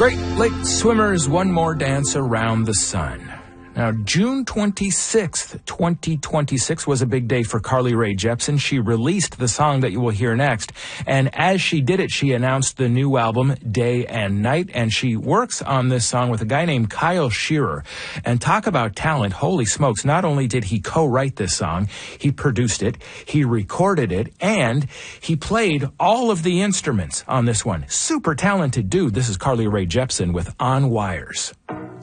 Great Lake Swimmers, one more dance around the sun. Now, June 26th, 2026 was a big day for Carly Rae Jepsen. She released the song that you will hear next. And as she did it, she announced the new album, Day and Night. And she works on this song with a guy named Kyle Shearer. And talk about talent. Holy smokes. Not only did he co-write this song, he produced it, he recorded it, and he played all of the instruments on this one. Super talented dude. This is Carly Rae Jepsen with On Wires.